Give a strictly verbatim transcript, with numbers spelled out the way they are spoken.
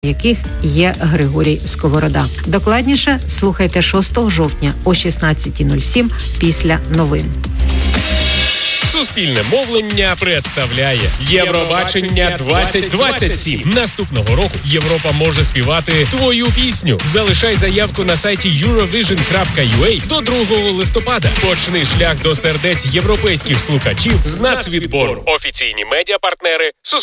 яких є Григорій Сковорода. Докладніше слухайте шостого жовтня о шістнадцята нуль сім після новин. Суспільне мовлення представляє Євробачення двадцять двадцять сім. Наступного року Європа може співати твою пісню. Залишай заявку на сайті eurovision крапка ю а до другого листопада. Почни шлях до сердець європейських слухачів з нацвідбору. Офіційні медіапартнери